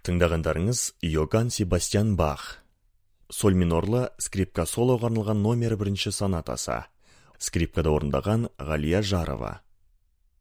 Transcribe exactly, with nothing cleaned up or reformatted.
Тыңдағандарыңыз Йоганн Себастьян Бах. Соль минорлы скрипка солоға арналған номер бірінші сонатасы. Скрипкада орындаған Ғалия Жарова.